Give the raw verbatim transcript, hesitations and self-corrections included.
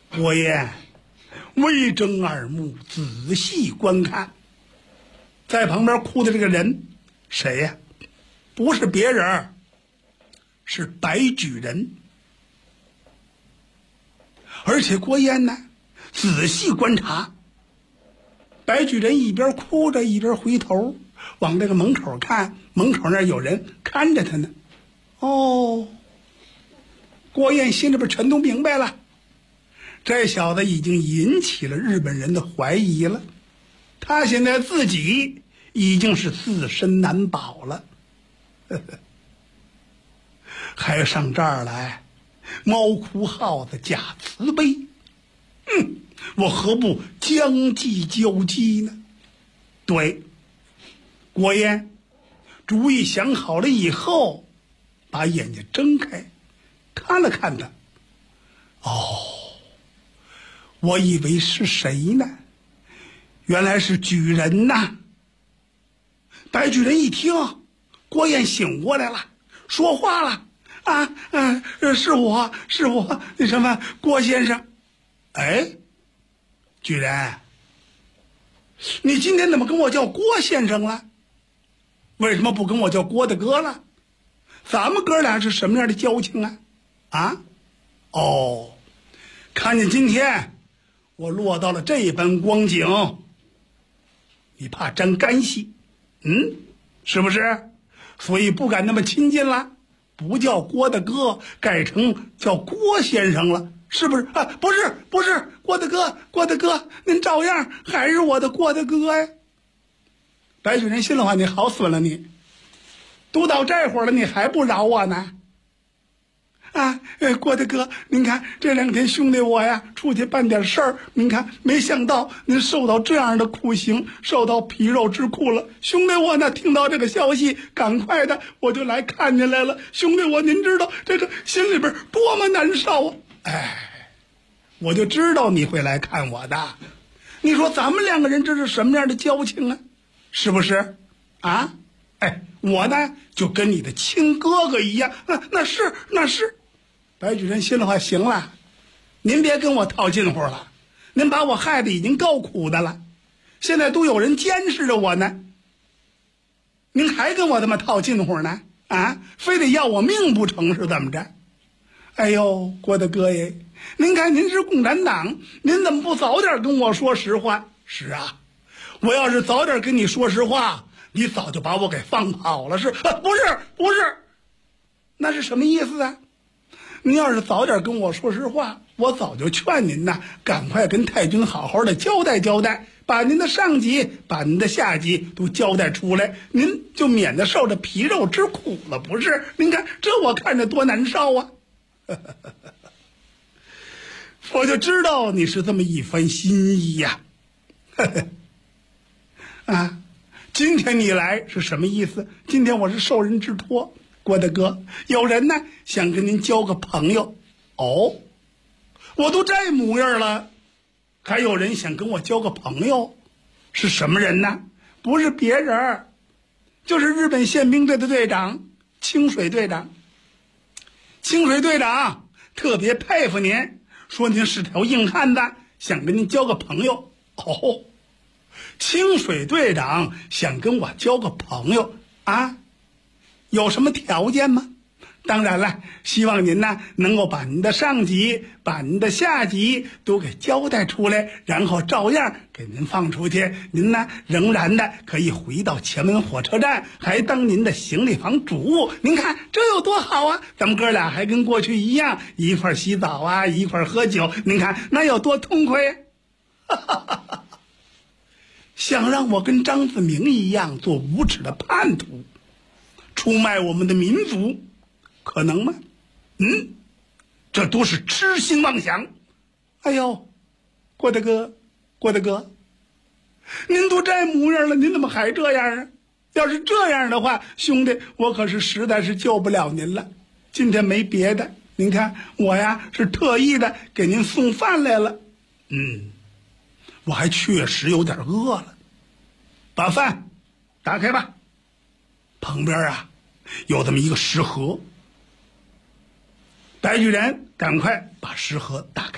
郭燕微睁耳目，仔细观看，在旁边哭的这个人谁呀？不是别人，是白举人。而且郭燕呢，仔细观察，白举人一边哭着一边回头往这个门口看，门口那有人看着他呢。哦，郭燕心里边全都明白了，这小子已经引起了日本人的怀疑了，他现在自己已经是自身难保了。呵呵，还上这儿来猫哭耗子假慈悲，嗯，我何不将计就计呢？对，郭燕主意想好了以后，把眼睛睁开看了看他。哦，我以为是谁呢？原来是举人呐！白举人一听，郭燕醒过来了，说话了。啊，嗯、呃，是我是我那什么郭先生。哎，举人，你今天怎么跟我叫郭先生了？为什么不跟我叫郭大哥了？咱们哥俩是什么样的交情啊？啊？哦，看见今天我落到了这般光景，你怕沾干系，嗯，是不是？所以不敢那么亲近了，不叫郭大哥，改成叫郭先生了，是不是啊？不是，不是，郭大哥，郭大哥，您照样还是我的郭大哥呀。白举人心里话，你好损了你，都到这会儿了，你还不饶我呢？啊，呃，郭大哥，您看这两天兄弟我呀出去办点事儿，您看没想到您受到这样的酷刑，受到皮肉之苦了。兄弟我呢听到这个消息，赶快的我就来看您来了。兄弟我，您知道这个心里边多么难受啊！哎，我就知道你会来看我的。你说咱们两个人这是什么样的交情啊？是不是？啊？哎，我呢就跟你的亲哥哥一样，那那是那是。白举人心里话，行了，您别跟我套近乎了，您把我害得已经够苦的了，现在都有人监视着我呢，您还跟我这么套近乎呢？啊，非得要我命不成是怎么着？哎呦，郭大哥耶，您看您是共产党，您怎么不早点跟我说实话？是啊，我要是早点跟你说实话，你早就把我给放跑了。是啊，不是不是，那是什么意思啊？您要是早点跟我说实话，我早就劝您呐，赶快跟太君好好的交代交代，把您的上级把您的下级都交代出来，您就免得受着皮肉之苦了，不是？您看这我看着多难受啊。我就知道你是这么一番心意呀。啊，今天你来是什么意思？今天我是受人之托，郭大哥，有人呢想跟您交个朋友。哦，我都这模样了，还有人想跟我交个朋友？是什么人呢？不是别人，就是日本宪兵队的队长清水队长。清水队长特别佩服您，说您是条硬汉子，想跟您交个朋友。哦，清水队长想跟我交个朋友啊？有什么条件吗？当然了，希望您呢能够把您的上级把您的下级都给交代出来，然后照样给您放出去，您呢仍然的可以回到前门火车站，还当您的行李房主务。您看这有多好啊，咱们哥俩还跟过去一样，一块洗澡啊，一块喝酒，您看那有多痛快呀。想让我跟张子明一样做无耻的叛徒，出卖我们的民族，可能吗？嗯，这都是痴心妄想。哎呦，郭大哥，郭大哥，您都这模样了，您怎么还这样啊？要是这样的话，兄弟，我可是实在是救不了您了。今天没别的，您看我呀是特意的给您送饭来了。嗯，我还确实有点饿了，把饭打开吧。旁边啊有这么一个食盒，白巨人赶快把食盒打开。